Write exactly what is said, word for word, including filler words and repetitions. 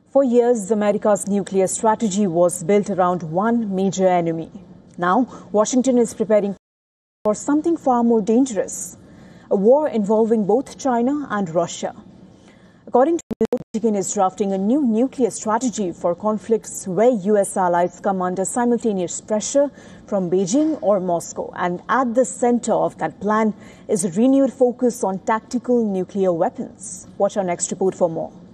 For years, America's nuclear strategy was built around one major enemy. Now, Washington is preparing for something far more dangerous, a war involving both China and Russia. According to news, Washington is drafting a new nuclear strategy for conflicts where U S allies come under simultaneous pressure from Beijing or Moscow. And at the center of that plan is a renewed focus on tactical nuclear weapons. Watch our next report for more.